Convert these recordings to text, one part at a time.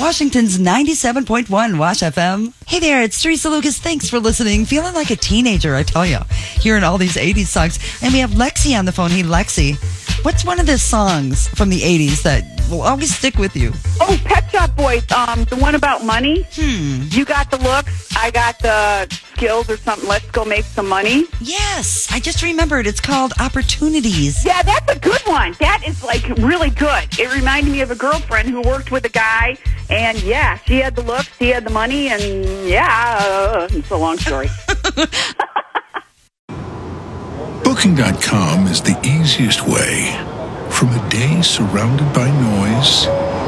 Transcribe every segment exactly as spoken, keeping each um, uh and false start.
Washington's ninety-seven point one Wash F M. Hey there, it's Teresa Lucas. Thanks for listening. Feeling like a teenager, I tell you, hearing all these eighties songs. And we have Lexi on the phone. Hey, Lexi, what's one of the songs from the eighties that will always stick with you? Oh, Pet Shop Boys, um, the one about money. Hmm. You got the looks, I got the skills or something. Let's go make some money. Yes, I just remembered. It's called Opportunities. Yeah, that's a good one. That is, like, really good. It reminded me of a girlfriend who worked with a guy, and, yeah, she had the looks, he had the money, and, yeah, uh, it's a long story. Booking dot com is the easiest way from a day surrounded by noise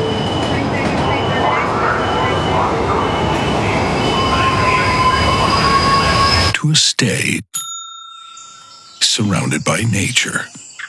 to a stay surrounded by nature.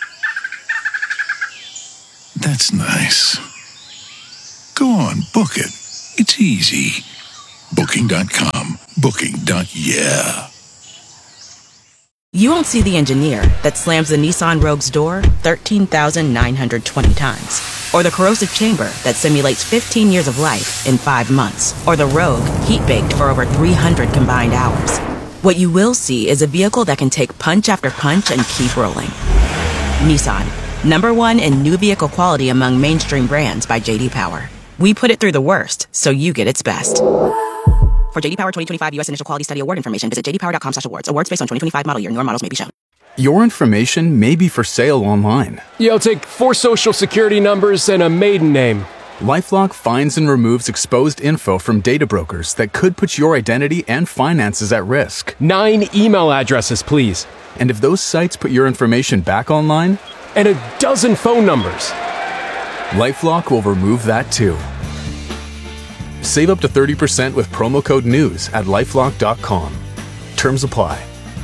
That's nice. Go on, book it. It's easy. Booking dot com. Booking. Yeah. You won't see the engineer that slams the Nissan Rogue's door thirteen thousand nine hundred twenty times. Or the corrosive chamber that simulates fifteen years of life in five months. Or the Rogue heat-baked for over three hundred combined hours. What you will see is a vehicle that can take punch after punch and keep rolling. Nissan, number one in new vehicle quality among mainstream brands by J D Power. We put it through the worst, so you get its best. For J D Power twenty twenty-five U S Initial Quality Study Award information, visit j d power dot com slash awards. Awards based on twenty twenty-five model year. Newer models may be shown. Your information may be for sale online. Yeah, I'll take four social security numbers and a maiden name. LifeLock finds and removes exposed info from data brokers that could put your identity and finances at risk. Nine email addresses, please. And if those sites put your information back online? And a dozen phone numbers. LifeLock will remove that too. Save up to thirty percent with promo code NEWS at lifelock dot com. Terms apply.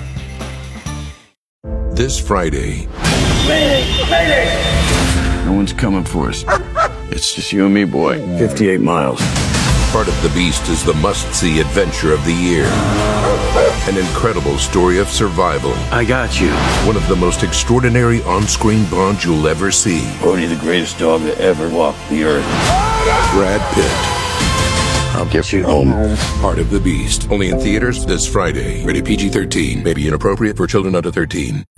This Friday. Mayday! Mayday! No one's coming for us. It's just you and me, boy. fifty-eight miles. Part of the Beast is the must-see adventure of the year. An incredible story of survival. I got you. One of the most extraordinary on-screen bonds you'll ever see. Bodhi, the greatest dog to ever walk the earth. Brad Pitt. I'll get you home. Part of the Beast. Only in theaters this Friday. Rated P G thirteen. May be inappropriate for children under thirteen.